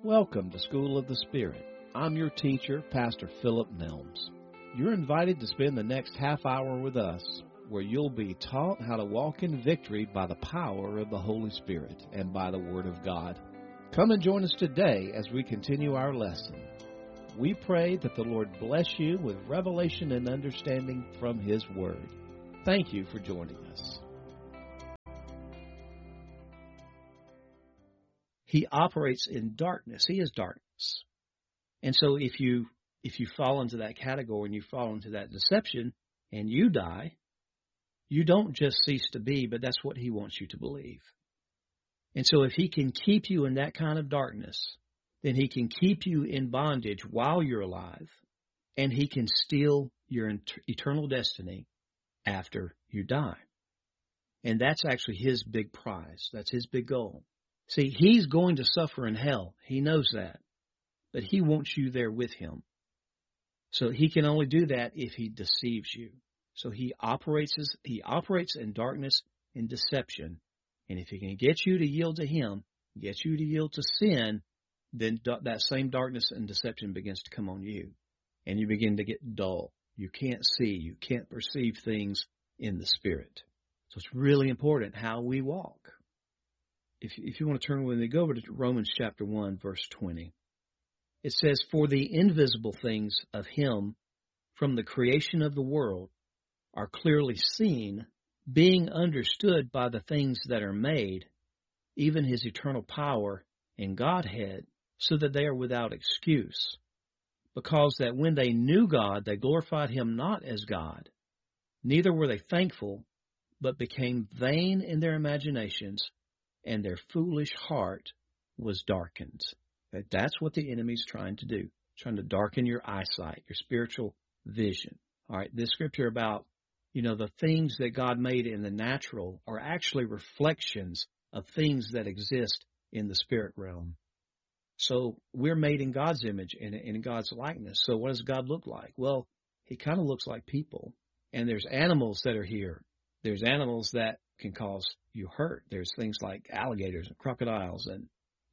Welcome to School of the Spirit. I'm your teacher, Pastor Philip Nelms. You're invited to spend the next half hour with us, where you'll be taught how to walk in victory by the power of the Holy Spirit and by the Word of God. Come and join us today as we continue our lesson. We pray that the Lord bless you with revelation and understanding from His Word. Thank you for joining us. He operates in darkness. He is darkness. And so if you fall into that category and you fall into that deception and you die, you don't just cease to be, but that's what he wants you to believe. And so if he can keep you in that kind of darkness, then he can keep you in bondage while you're alive, and he can steal your eternal destiny after you die. And that's actually his big prize. That's his big goal. See, he's going to suffer in hell. He knows that. But he wants you there with him. So he can only do that if he deceives you. So he operates in darkness and deception. And if he can get you to yield to him, get you to yield to sin, then that same darkness and deception begins to come on you. And you begin to get dull. You can't see. You can't perceive things in the Spirit. So it's really important how we walk. If you want to turn with me, go over to Romans chapter 1, verse 20. It says, "For the invisible things of him from the creation of the world are clearly seen, being understood by the things that are made, even his eternal power and Godhead, so that they are without excuse. Because that when they knew God, they glorified him not as God, neither were they thankful, but became vain in their imaginations, and their foolish heart was darkened." Okay, that's what the enemy's trying to do, trying to darken your eyesight, your spiritual vision. All right, this scripture about, the things that God made in the natural are actually reflections of things that exist in the spirit realm. So we're made in God's image and in God's likeness. So what does God look like? Well, he kind of looks like people. And there's animals that are here. There's animals that can cause you hurt. There's things like alligators and crocodiles and,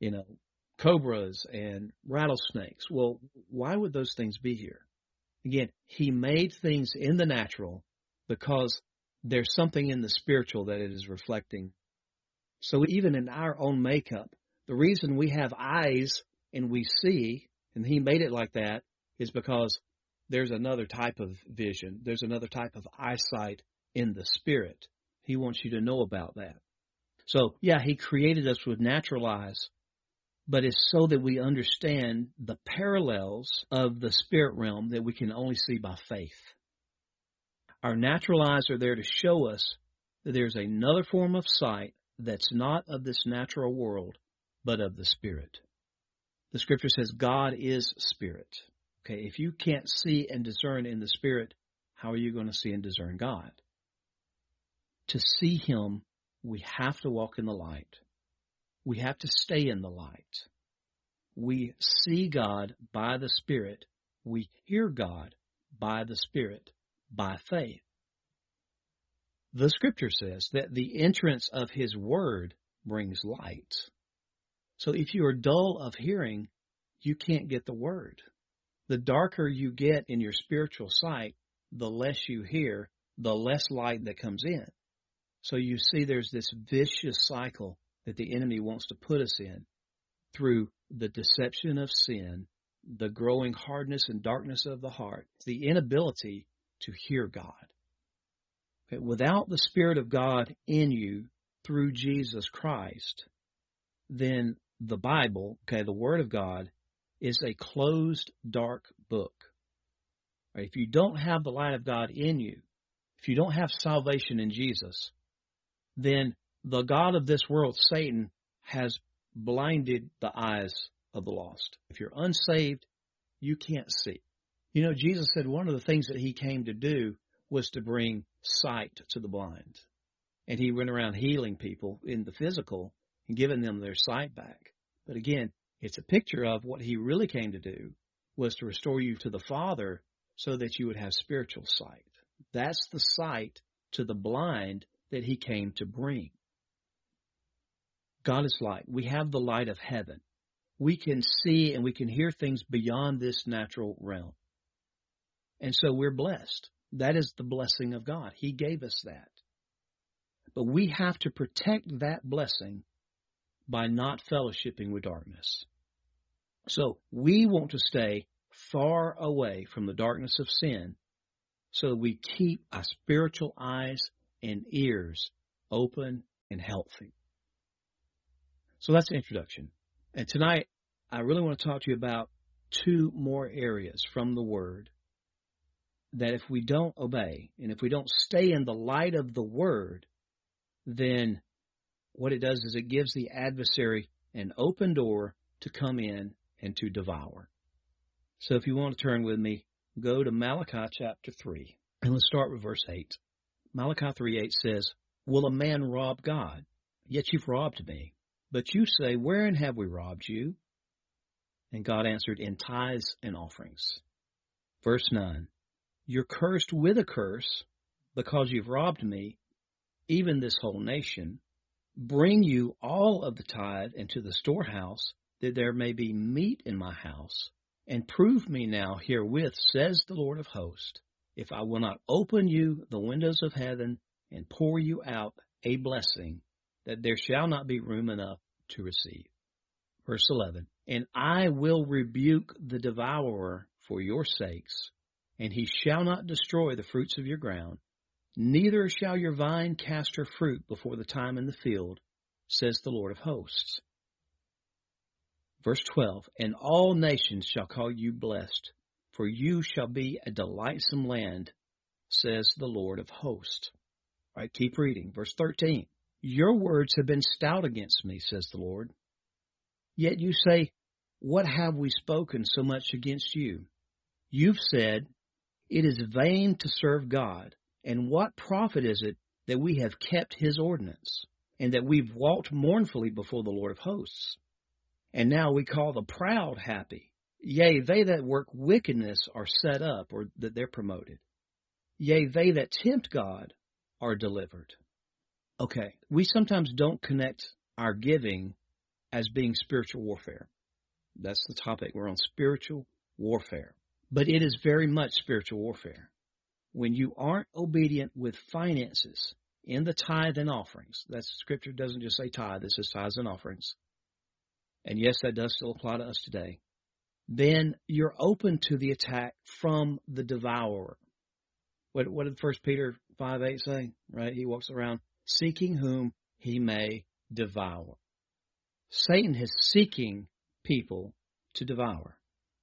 cobras and rattlesnakes. Well, why would those things be here? Again, he made things in the natural because there's something in the spiritual that it is reflecting. So even in our own makeup, the reason we have eyes and we see, and he made it like that, is because there's another type of vision. There's another type of eyesight in the spirit. He wants you to know about that. So, yeah, he created us with natural eyes, but it's so that we understand the parallels of the spirit realm that we can only see by faith. Our natural eyes are there to show us that there's another form of sight that's not of this natural world, but of the Spirit. The scripture says God is Spirit. Okay, if you can't see and discern in the Spirit, how are you going to see and discern God? To see him, we have to walk in the light. We have to stay in the light. We see God by the Spirit. We hear God by the Spirit, by faith. The scripture says that the entrance of his word brings light. So if you are dull of hearing, you can't get the word. The darker you get in your spiritual sight, the less you hear, the less light that comes in. So you see there's this vicious cycle that the enemy wants to put us in through the deception of sin, the growing hardness and darkness of the heart, the inability to hear God. Okay, without the Spirit of God in you through Jesus Christ, then the Bible, the Word of God, is a closed, dark book. Right? If you don't have the light of God in you, if you don't have salvation in Jesus, then the God of this world, Satan, has blinded the eyes of the lost. If you're unsaved, you can't see. Jesus said one of the things that he came to do was to bring sight to the blind. And he went around healing people in the physical and giving them their sight back. But again, it's a picture of what he really came to do was to restore you to the Father so that you would have spiritual sight. That's the sight to the blind that he came to bring. God is light. We have the light of heaven. we can see and we can hear things beyond this natural realm. And so we're blessed. That is the blessing of God. He gave us that. But we have to protect that blessing by not fellowshipping with darkness. So we want to stay far away from the darkness of sin so that we keep our spiritual eyes and ears open and healthy. So that's the introduction. And tonight, I really want to talk to you about two more areas from the Word that if we don't obey and if we don't stay in the light of the Word, then what it does is it gives the adversary an open door to come in and to devour. So if you want to turn with me, go to Malachi chapter 3, and let's start with verse 8. Malachi 3:8 says, "Will a man rob God? Yet you've robbed me. But you say, wherein have we robbed you? And God answered, in tithes and offerings." Verse 9, "You're cursed with a curse because you've robbed me, even this whole nation. Bring you all of the tithe into the storehouse, that there may be meat in my house. And prove me now herewith, says the Lord of hosts, if I will not open you the windows of heaven and pour you out a blessing, that there shall not be room enough to receive." Verse 11, "And I will rebuke the devourer for your sakes, and he shall not destroy the fruits of your ground, neither shall your vine cast her fruit before the time in the field, says the Lord of hosts." Verse 12, "And all nations shall call you blessed, for you shall be a delightsome land, says the Lord of hosts." All right, keep reading. Verse 13, "Your words have been stout against me, says the Lord. Yet you say, what have we spoken so much against you? You've said, it is vain to serve God, and what profit is it that we have kept his ordinance, and that we've walked mournfully before the Lord of hosts? And now we call the proud happy. Yea, they that work wickedness are set up," or that they're promoted. "Yea, they that tempt God are delivered." Okay, we sometimes don't connect our giving as being spiritual warfare. That's the topic. We're on spiritual warfare. But it is very much spiritual warfare. When you aren't obedient with finances in the tithe and offerings, that scripture doesn't just say tithe, it says tithes and offerings. And yes, that does still apply to us today. Then you're open to the attack from the devourer. What did 1 Peter 5:8 say? Right? He walks around seeking whom he may devour. Satan is seeking people to devour.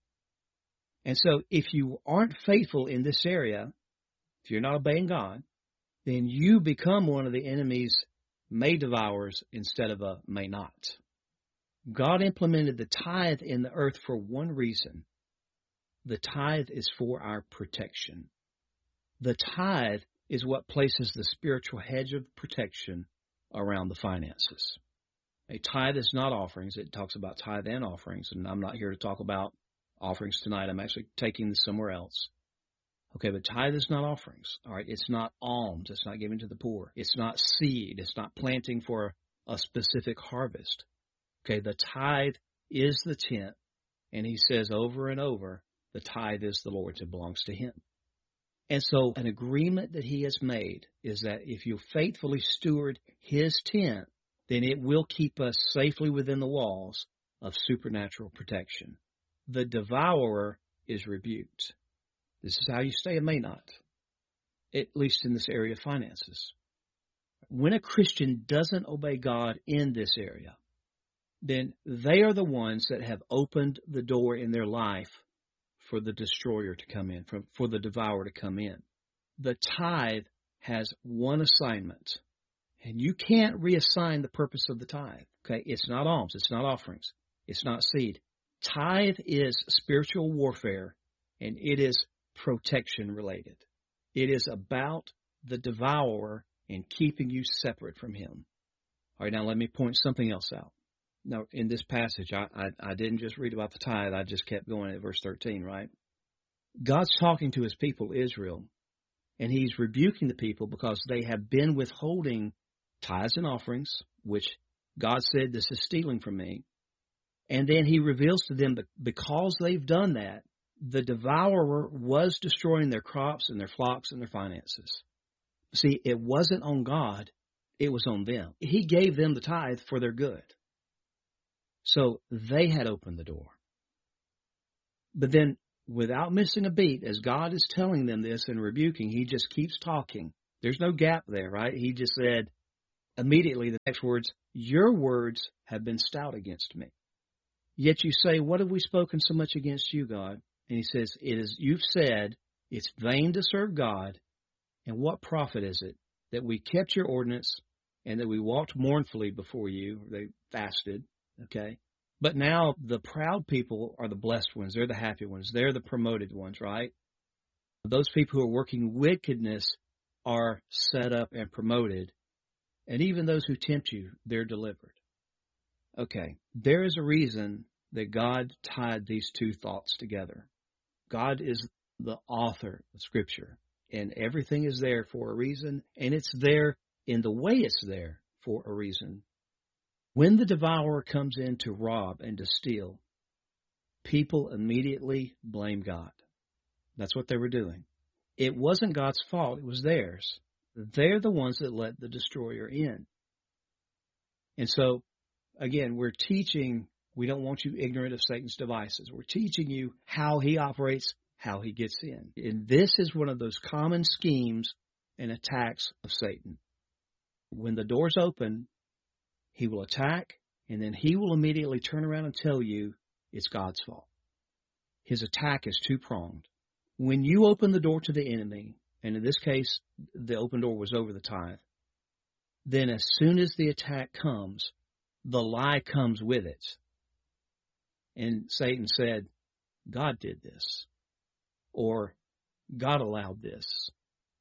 And so if you aren't faithful in this area, if you're not obeying God, then you become one of the enemy's may devours instead of a may not. God implemented the tithe in the earth for one reason. The tithe is for our protection. The tithe is what places the spiritual hedge of protection around the finances. A tithe is not offerings. It talks about tithe and offerings, and I'm not here to talk about offerings tonight. I'm actually taking this somewhere else. Okay, but tithe is not offerings. All right, it's not alms. It's not giving to the poor. It's not seed. It's not planting for a specific harvest. Okay, the tithe is the tenth, and he says over and over, the tithe is the Lord's. It belongs to him. And so an agreement that he has made is that if you faithfully steward his tenth, then it will keep us safely within the walls of supernatural protection. The devourer is rebuked. This is how you stay a may not, at least in this area of finances. When a Christian doesn't obey God in this area, then they are the ones that have opened the door in their life for the destroyer to come in, for the devourer to come in. The tithe has one assignment, and you can't reassign the purpose of the tithe. Okay, it's not alms, it's not offerings, it's not seed. Tithe is spiritual warfare, and it is protection related. It is about the devourer and keeping you separate from him. All right, now let me point something else out. Now, in this passage, I didn't just read about the tithe. I just kept going at verse 13, right? God's talking to his people, Israel, and he's rebuking the people because they have been withholding tithes and offerings, which God said, this is stealing from me. And then he reveals to them that because they've done that, the devourer was destroying their crops and their flocks and their finances. See, it wasn't on God, it was on them. He gave them the tithe for their good. So they had opened the door. But then, without missing a beat, as God is telling them this and rebuking, he just keeps talking. There's no gap there, right? He just said, immediately the next words, your words have been stout against me. Yet you say, what have we spoken so much against you, God? And he says, you've said, it's vain to serve God, and what profit is it that we kept your ordinance and that we walked mournfully before you? They fasted, okay? But now the proud people are the blessed ones. They're the happy ones. They're the promoted ones, right? Those people who are working wickedness are set up and promoted. And even those who tempt you, they're delivered. Okay, there is a reason that God tied these two thoughts together. God is the author of Scripture, and everything is there for a reason, and it's there in the way it's there for a reason. When the devourer comes in to rob and to steal, people immediately blame God. That's what they were doing. It wasn't God's fault, it was theirs. They're the ones that let the destroyer in. And so, again, we're teaching, we don't want you ignorant of Satan's devices. We're teaching you how he operates, how he gets in. And this is one of those common schemes and attacks of Satan. When the door's open, he will attack, and then he will immediately turn around and tell you it's God's fault. His attack is two-pronged. When you open the door to the enemy, and in this case, the open door was over the tithe, then as soon as the attack comes, the lie comes with it. And Satan said, God did this, or God allowed this.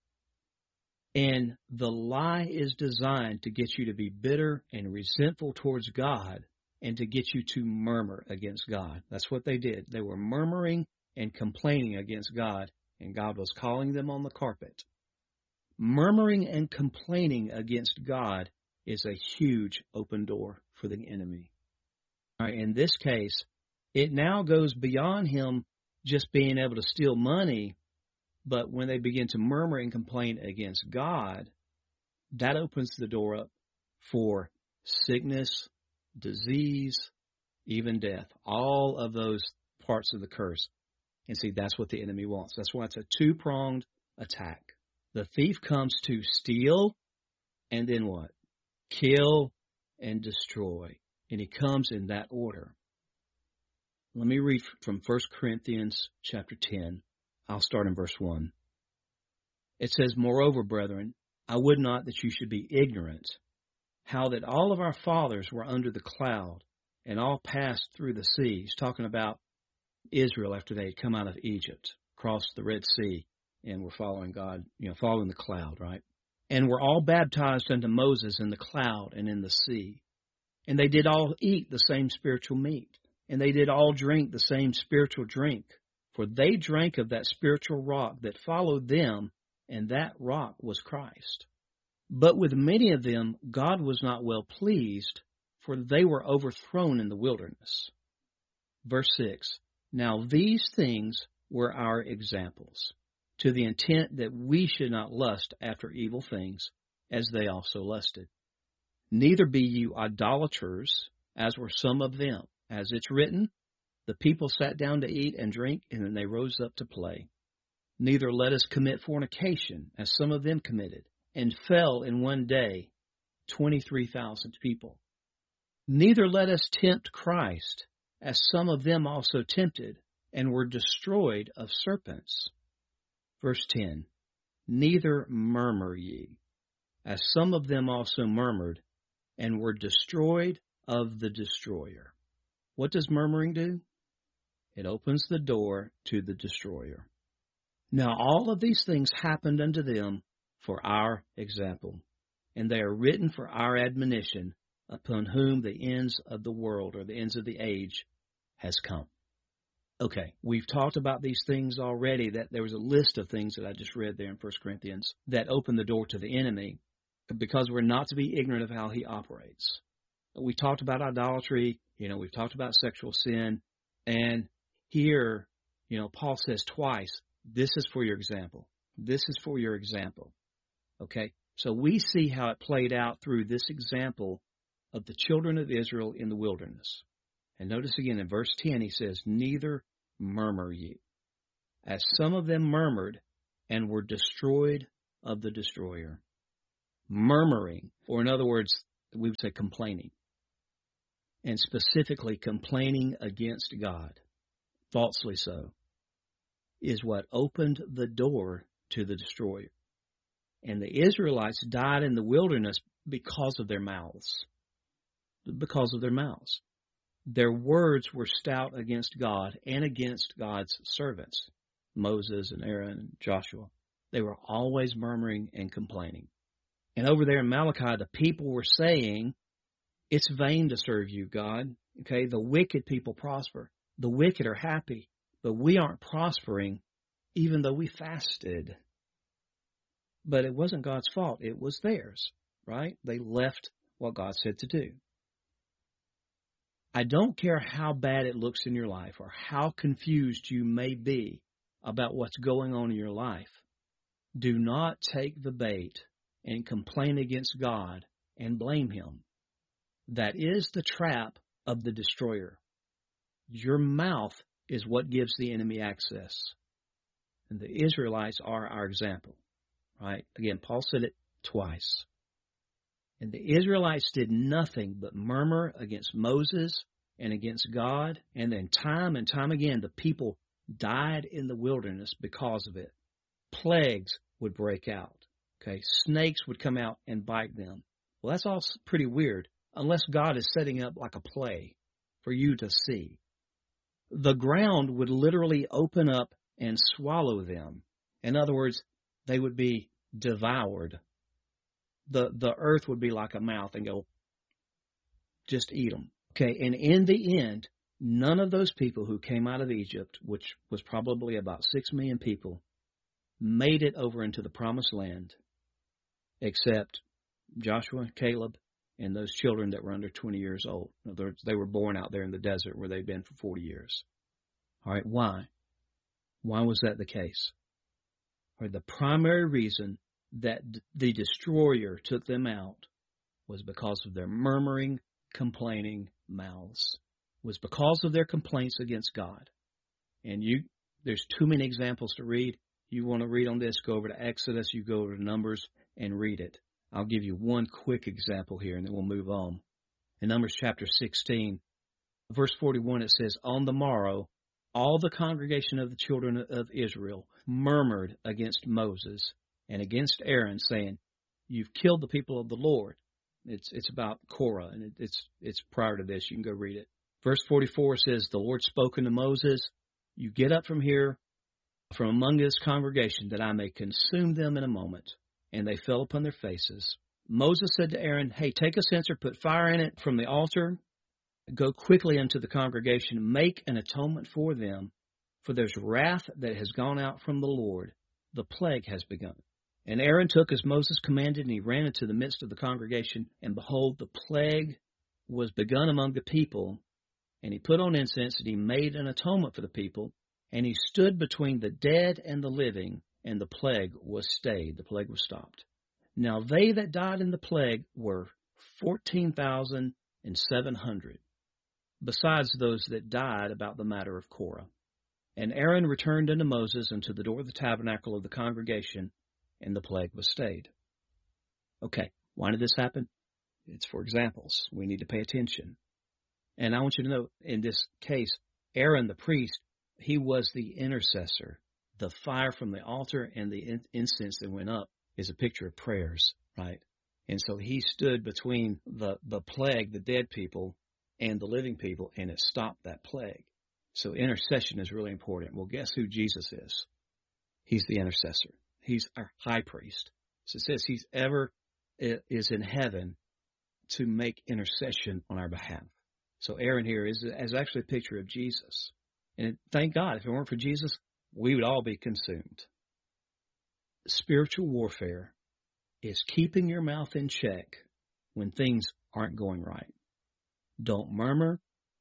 And the lie is designed to get you to be bitter and resentful towards God and to get you to murmur against God. That's what they did. They were murmuring and complaining against God, and God was calling them on the carpet. Murmuring and complaining against God is a huge open door for the enemy. All right, in this case, it now goes beyond him just being able to steal money, but when they begin to murmur and complain against God, that opens the door up for sickness, disease, even death, all of those parts of the curse. And see, that's what the enemy wants. That's why it's a two-pronged attack. The thief comes to steal, and then what? Kill and destroy. And he comes in that order. Let me read from 1 Corinthians chapter 10. I'll start in verse 1. It says, Moreover, brethren, I would not that you should be ignorant, how that all of our fathers were under the cloud, and all passed through the sea. He's talking about Israel after they had come out of Egypt, crossed the Red Sea, and were following God, following the cloud, right? And were all baptized unto Moses in the cloud and in the sea. And they did all eat the same spiritual meat, and they did all drink the same spiritual drink. For they drank of that spiritual rock that followed them, and that rock was Christ. But with many of them God was not well pleased, for they were overthrown in the wilderness. Verse 6, Now these things were our examples, to the intent that we should not lust after evil things, as they also lusted. Neither be you idolaters, as were some of them. As it's written, the people sat down to eat and drink, and then they rose up to play. Neither let us commit fornication, as some of them committed, and fell in one day 23,000 people. Neither let us tempt Christ, as some of them also tempted, and were destroyed of serpents. Verse 10, Neither murmur ye, as some of them also murmured, and were destroyed of the destroyer. What does murmuring do? It opens the door to the destroyer. Now all of these things happened unto them for our example, and they are written for our admonition, upon whom the ends of the world, or the ends of the age, has come. Okay, we've talked about these things already, that there was a list of things that I just read there in 1 Corinthians that open the door to the enemy, because we're not to be ignorant of how he operates. We talked about idolatry. We've talked about sexual sin. And here, Paul says twice, this is for your example. This is for your example. Okay? So we see how it played out through this example of the children of Israel in the wilderness. And notice again in verse 10, he says, neither murmur ye, as some of them murmured and were destroyed of the destroyer. Murmuring, or in other words, we would say complaining, and specifically complaining against God, falsely so, is what opened the door to the destroyer. And the Israelites died in the wilderness because of their mouths. Because of their mouths. Their words were stout against God and against God's servants, Moses and Aaron and Joshua. They were always murmuring and complaining. And over there in Malachi, the people were saying, it's vain to serve you, God. Okay, the wicked people prosper. The wicked are happy, but we aren't prospering even though we fasted. But it wasn't God's fault. It was theirs, right? They left what God said to do. I don't care how bad it looks in your life or how confused you may be about what's going on in your life. Do not take the bait and complain against God and blame Him. That is the trap of the destroyer. Your mouth is what gives the enemy access. And the Israelites are our example, right? Again, Paul said it twice. And the Israelites did nothing but murmur against Moses and against God. And then time and time again, the people died in the wilderness because of it. Plagues would break out. Okay, snakes would come out and bite them. Well, that's all pretty weird, unless God is setting up like a play for you to see. The ground would literally open up and swallow them. In other words, they would be devoured. The earth would be like a mouth and go, just eat them. Okay, and in the end, none of those people who came out of Egypt, which was probably about 6 million people, made it over into the promised land, except Joshua, Caleb, and those children that were under 20 years old. In other words, they were born out there in the desert where they'd been for 40 years. All right, why? Why was that the case? All right, the primary reason that the destroyer took them out was because of their murmuring, complaining mouths. It was because of their complaints against God. And there's too many examples to read. You want to read on this, go over to Exodus, you go over to Numbers and read it. I'll give you one quick example here and then we'll move on. In Numbers chapter 16, verse 41, it says, on the morrow, all the congregation of the children of Israel murmured against Moses and against Aaron, saying, you've killed the people of the Lord. It's about Korah, and it's prior to this. You can go read it. Verse 44 says, the Lord spoke unto Moses, you get up from here, from among this congregation, that I may consume them in a moment. And they fell upon their faces. Moses said to Aaron, hey, take a censer, put fire in it from the altar, go quickly unto the congregation, make an atonement for them, for there's wrath that has gone out from the Lord. The plague has begun. And Aaron took as Moses commanded, and he ran into the midst of the congregation, and behold, the plague was begun among the people. And he put on incense, and he made an atonement for the people, and he stood between the dead and the living, and the plague was stayed. The plague was stopped. Now they that died in the plague were 14,700, besides those that died about the matter of Korah. And Aaron returned unto Moses unto the door of the tabernacle of the congregation, and the plague was stayed. Okay, why did this happen? It's for examples. We need to pay attention. And I want you to know, in this case, Aaron the priest, he was the intercessor. The fire from the altar and the incense that went up is a picture of prayers, right? And so he stood between the plague, the dead people, and the living people, and it stopped that plague. So intercession is really important. Well, guess who Jesus is? He's the intercessor. He's our high priest. So it says he's ever is in heaven to make intercession on our behalf. So Aaron here is actually a picture of Jesus. And thank God, if it weren't for Jesus, we would all be consumed. Spiritual warfare is keeping your mouth in check when things aren't going right. Don't murmur,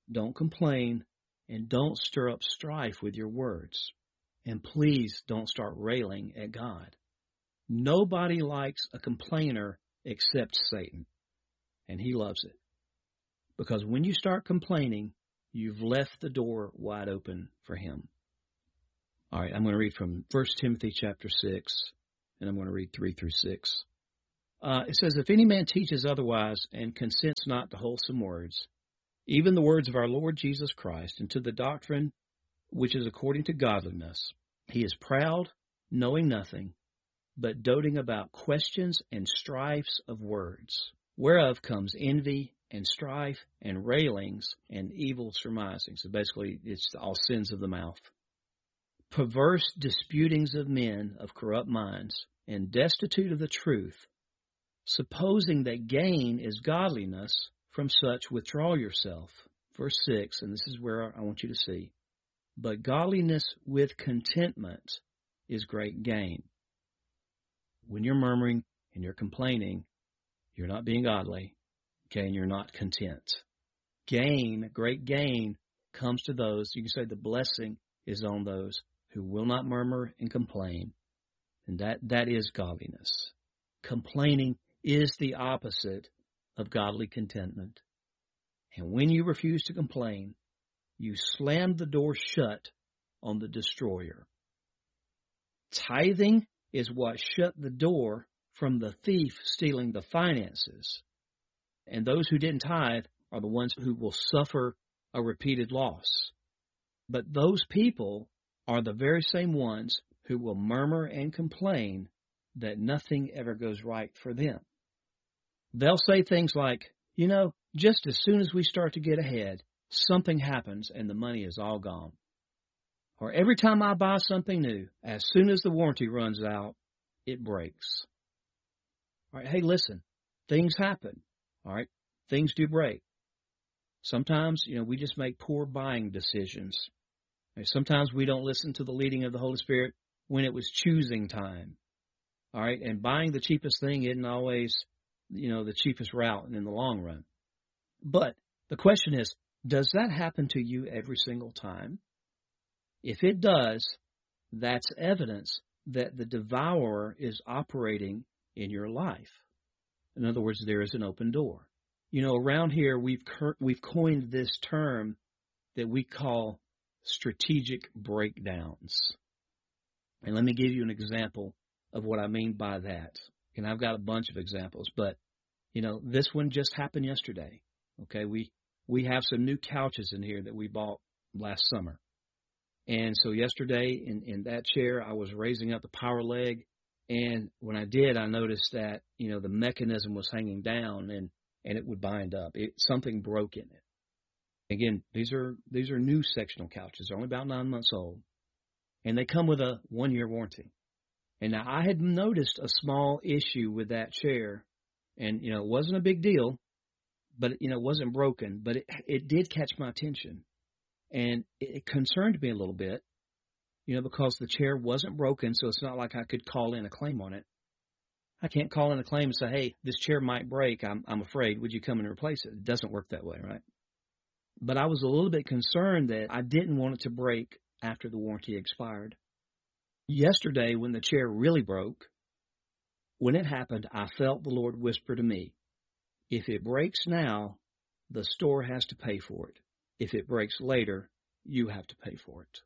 don't complain, and don't stir up strife with your words. And please don't start railing at God. Nobody likes a complainer except Satan, and he loves it. Because when you start complaining, you've left the door wide open for him. All right, I'm going to read from 1 Timothy chapter 6, and I'm going to read 3 through 6. It says, if any man teaches otherwise and consents not to wholesome words, even the words of our Lord Jesus Christ, and to the doctrine which is according to godliness, he is proud, knowing nothing, but doting about questions and strifes of words, whereof comes envy and strife and railings and evil surmisings. So basically, it's all sins of the mouth. Perverse disputings of men of corrupt minds, and destitute of the truth, supposing that gain is godliness, from such withdraw yourself. Verse 6, and this is where I want you to see. But godliness with contentment is great gain. When you're murmuring and you're complaining, you're not being godly, okay, and you're not content. Gain, great gain, comes to those, you can say the blessing is on those who will not murmur and complain, and that is godliness. Complaining is the opposite of godly contentment. And when you refuse to complain, you slam the door shut on the destroyer. Tithing is what shut the door from the thief stealing the finances. And those who didn't tithe are the ones who will suffer a repeated loss. But those people are the very same ones who will murmur and complain that nothing ever goes right for them. They'll say things like, just as soon as we start to get ahead, something happens and the money is all gone. Or every time I buy something new, as soon as the warranty runs out, it breaks. All right, hey, listen, things happen. All right, things do break. Sometimes, we just make poor buying decisions. Sometimes we don't listen to the leading of the Holy Spirit when it was choosing time. All right, and buying the cheapest thing isn't always, the cheapest route in the long run. But the question is, does that happen to you every single time? If it does, that's evidence that the devourer is operating in your life. In other words, there is an open door. Around here, we've coined this term that we call strategic breakdowns. And let me give you an example of what I mean by that. And I've got a bunch of examples, but, this one just happened yesterday. Okay, we have some new couches in here that we bought last summer. And so yesterday in that chair, I was raising up the power leg. And when I did, I noticed that, the mechanism was hanging down and it would bind up. Something broke in it. Again, these are new sectional couches. They're only about 9 months old. And they come with a 1-year warranty. And now I had noticed a small issue with that chair. And, it wasn't a big deal, but, it wasn't broken. But it did catch my attention. And it concerned me a little bit, because the chair wasn't broken, so it's not like I could call in a claim on it. I can't call in a claim and say, hey, this chair might break. I'm afraid. Would you come and replace it? It doesn't work that way, right? But I was a little bit concerned that I didn't want it to break after the warranty expired. Yesterday, when the chair really broke, when it happened, I felt the Lord whisper to me, if it breaks now, the store has to pay for it. If it breaks later, you have to pay for it.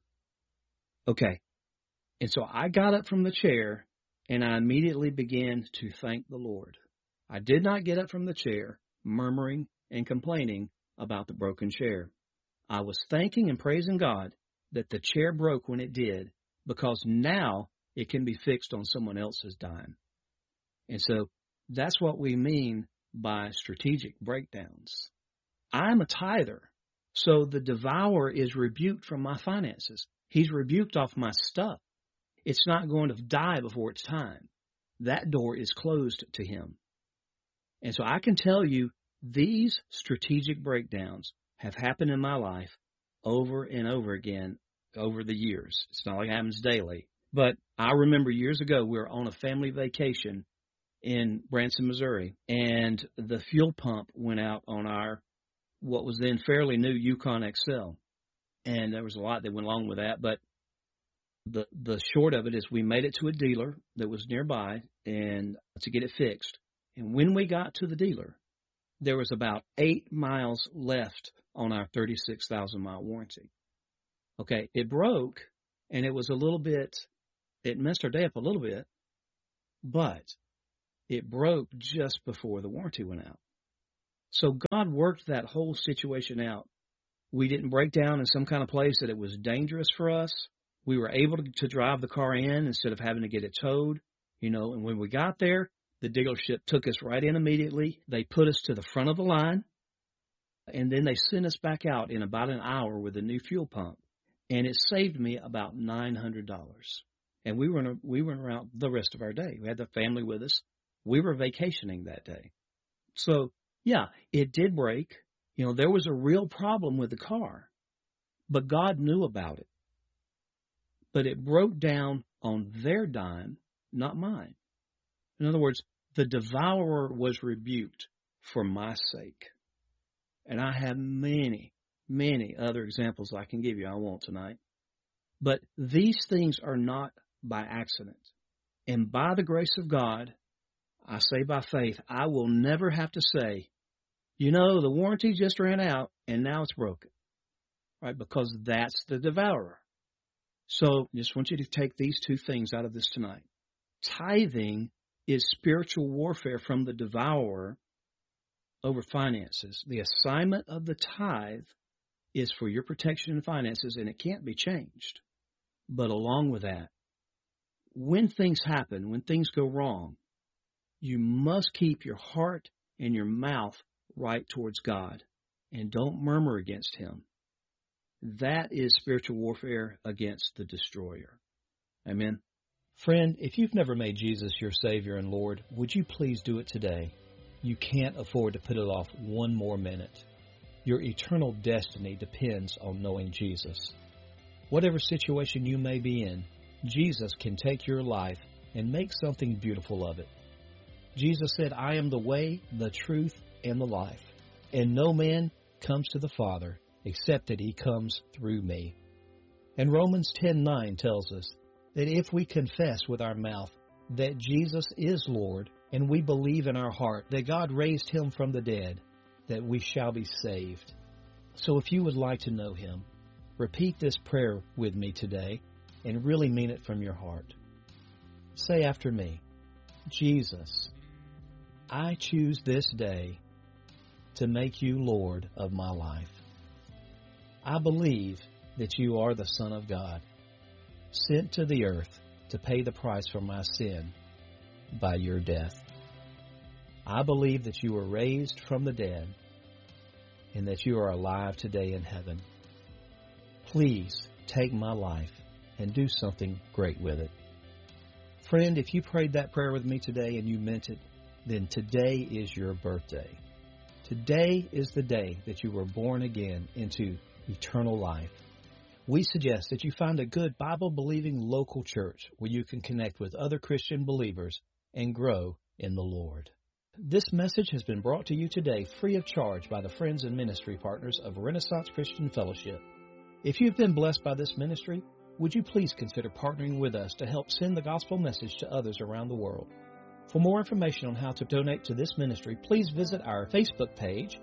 Okay. And so I got up from the chair and I immediately began to thank the Lord. I did not get up from the chair murmuring and complaining about the broken chair. I was thanking and praising God that the chair broke when it did, because now it can be fixed on someone else's dime. And so that's what we mean by strategic breakdowns. I'm a tither, so the devourer is rebuked from my finances. He's rebuked off my stuff. It's not going to die before it's time. That door is closed to him. And so I can tell you these strategic breakdowns have happened in my life over and over again over the years. It's not like it happens daily. But I remember years ago we were on a family vacation in Branson, Missouri, and the fuel pump went out on our what was then fairly new Yukon XL. And there was a lot that went along with that, but the short of it is we made it to a dealer that was nearby and to get it fixed. And when we got to the dealer, there was about 8 miles left on our 36,000-mile warranty. Okay, it broke, and it was a little bit, it messed our day up a little bit, but it broke just before the warranty went out. So God worked that whole situation out. We didn't break down in some kind of place that it was dangerous for us. We were able to drive the car in instead of having to get it towed, and when we got there, the dealership took us right in immediately. They put us to the front of the line, and then they sent us back out in about an hour with a new fuel pump, and it saved me about $900. And we went around the rest of our day. We had the family with us. We were vacationing that day. So, yeah, it did break. There was a real problem with the car, but God knew about it. But it broke down on their dime, not mine. In other words, the devourer was rebuked for my sake. And I have many, many other examples I can give you. I won't tonight. But these things are not by accident. And by the grace of God, I say by faith, I will never have to say, the warranty just ran out and now it's broken. Right? Because that's the devourer. So I just want you to take these two things out of this tonight. Tithing is spiritual warfare from the devourer over finances. The assignment of the tithe is for your protection in finances, and it can't be changed. But along with that, when things happen, when things go wrong, you must keep your heart and your mouth right towards God, and don't murmur against Him. That is spiritual warfare against the destroyer. Amen. Friend, if you've never made Jesus your Savior and Lord, would you please do it today? You can't afford to put it off one more minute. Your eternal destiny depends on knowing Jesus. Whatever situation you may be in, Jesus can take your life and make something beautiful of it. Jesus said, I am the way, the truth, and the life, and no man comes to the Father except that He comes through me. And Romans 10:9 tells us that if we confess with our mouth that Jesus is Lord, and we believe in our heart that God raised Him from the dead, that we shall be saved. So if you would like to know Him, repeat this prayer with me today and really mean it from your heart. Say after me, Jesus, I choose this day to make you Lord of my life. I believe that you are the Son of God, sent to the earth to pay the price for my sin by your death. I believe that you were raised from the dead and that you are alive today in heaven. Please take my life and do something great with it. Friend, if you prayed that prayer with me today and you meant it, then today is your birthday. Today is the day that you were born again into eternal life. We suggest that you find a good Bible-believing local church where you can connect with other Christian believers and grow in the Lord. This message has been brought to you today free of charge by the friends and ministry partners of Renaissance Christian Fellowship. If you've been blessed by this ministry, would you please consider partnering with us to help send the gospel message to others around the world? For more information on how to donate to this ministry, please visit our Facebook page,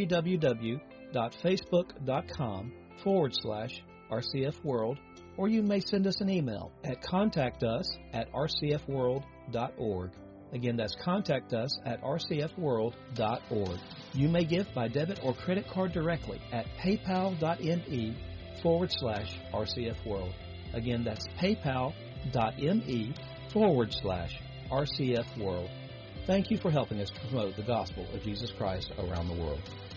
www.facebook.com/RCF World, or you may send us an email at contactus@rcfworld.org. Again, that's contactus@rcfworld.org. You may give by debit or credit card directly at paypal.me/RCF World. Again, that's paypal.me/RCF World. Thank you for helping us promote the gospel of Jesus Christ around the world.